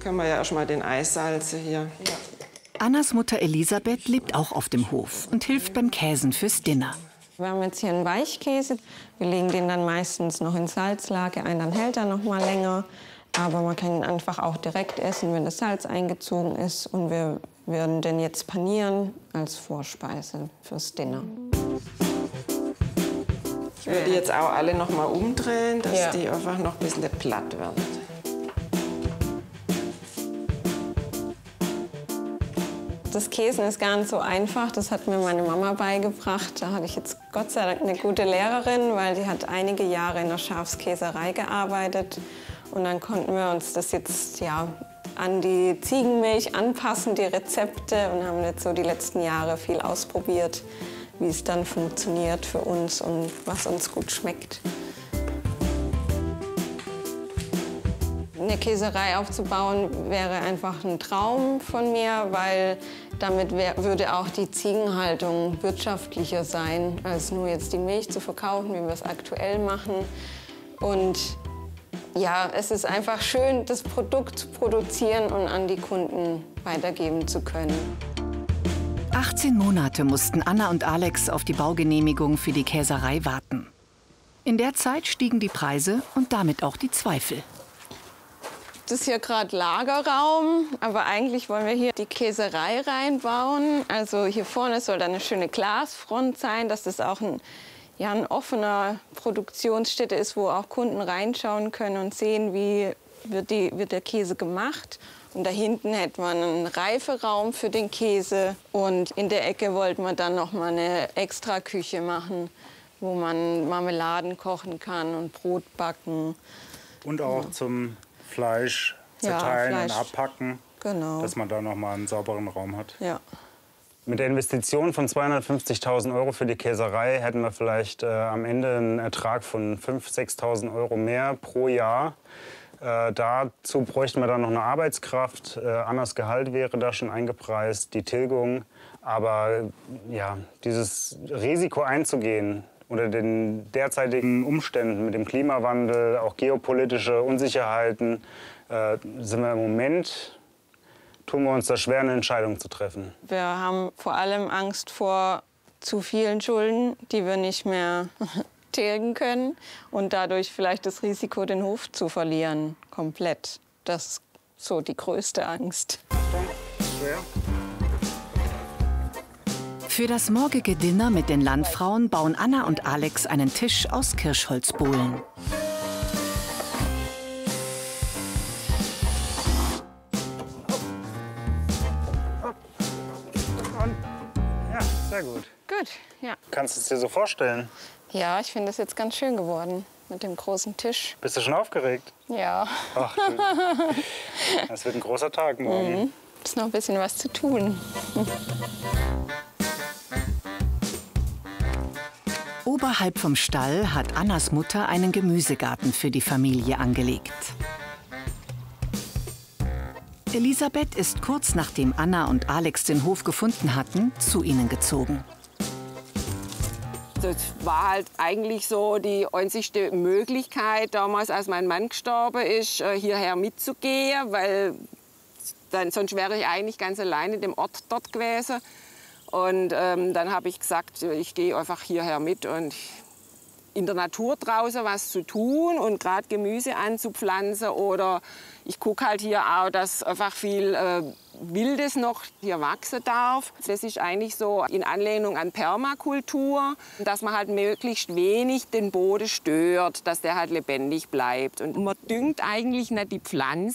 Können wir ja erstmal den Eisalze hier. Ja. Annas Mutter Elisabeth lebt auch auf dem Hof und hilft beim Käsen fürs Dinner. Wir haben jetzt hier einen Weichkäse. Wir legen den dann meistens noch in Salzlake ein, dann hält er noch mal länger. Aber man kann ihn einfach auch direkt essen, wenn das Salz eingezogen ist. Und wir würden den jetzt panieren als Vorspeise fürs Dinner. Ich würde die jetzt auch alle noch mal umdrehen, dass die einfach noch ein bisschen platt werden. Das Käsen ist gar nicht so einfach. Das hat mir meine Mama beigebracht. Da hatte ich jetzt Gott sei Dank eine gute Lehrerin, weil die hat einige Jahre in der Schafskäserei gearbeitet. Und dann konnten wir uns das jetzt an die Ziegenmilch anpassen, die Rezepte. Und haben jetzt so die letzten Jahre viel ausprobiert, wie es dann funktioniert für uns und was uns gut schmeckt. Eine Käserei aufzubauen wäre einfach ein Traum von mir, weil damit würde auch die Ziegenhaltung wirtschaftlicher sein, als nur jetzt die Milch zu verkaufen, wie wir es aktuell machen. Und ja, es ist einfach schön, das Produkt zu produzieren und an die Kunden weitergeben zu können. 18 Monate mussten Anna und Alex auf die Baugenehmigung für die Käserei warten. In der Zeit stiegen die Preise und damit auch die Zweifel. Das ist hier gerade Lagerraum, aber eigentlich wollen wir hier die Käserei reinbauen. Also hier vorne soll dann eine schöne Glasfront sein, dass das auch ein offener Produktionsstätte ist, wo auch Kunden reinschauen können und sehen, wie wird der Käse gemacht. Und da hinten hätte man einen Reiferaum für den Käse. Und in der Ecke wollten wir dann noch mal eine Extraküche machen, wo man Marmeladen kochen kann und Brot backen. Und auch zum Fleisch zerteilen und abpacken, dass man da noch mal einen sauberen Raum hat. Ja. Mit der Investition von 250.000 € für die Käserei hätten wir vielleicht am Ende einen Ertrag von 5.000, 6.000 € mehr pro Jahr. Dazu bräuchten wir dann noch eine Arbeitskraft. Annas Gehalt wäre da schon eingepreist, die Tilgung. Aber ja, dieses Risiko einzugehen, unter den derzeitigen Umständen mit dem Klimawandel, auch geopolitische Unsicherheiten, sind wir im Moment, tun wir uns da schwer, eine Entscheidung zu treffen. Wir haben vor allem Angst vor zu vielen Schulden, die wir nicht mehr tilgen können und dadurch vielleicht das Risiko, den Hof zu verlieren, komplett. Das ist so die größte Angst. Für das morgige Dinner mit den Landfrauen bauen Anna und Alex einen Tisch aus Kirschholzbohlen. Ja, sehr gut. Gut, ja. Kannst du es dir so vorstellen? Ja, ich finde es jetzt ganz schön geworden mit dem großen Tisch. Bist du schon aufgeregt? Ja. Ach, das wird ein großer Tag morgen. Ist noch ein bisschen was zu tun. Oberhalb vom Stall hat Annas Mutter einen Gemüsegarten für die Familie angelegt. Elisabeth ist kurz nachdem Anna und Alex den Hof gefunden hatten, zu ihnen gezogen. Das war halt eigentlich so die einzigste Möglichkeit, damals, als mein Mann gestorben ist, hierher mitzugehen, weil sonst wäre ich eigentlich ganz allein in dem Ort dort gewesen. Und dann habe ich gesagt, ich gehe einfach hierher mit und in der Natur draußen was zu tun und gerade Gemüse anzupflanzen. Oder ich gucke halt hier auch, dass einfach viel Wildes noch hier wachsen darf. Das ist eigentlich so in Anlehnung an Permakultur, dass man halt möglichst wenig den Boden stört, dass der halt lebendig bleibt. Und man düngt eigentlich nicht die Pflanze,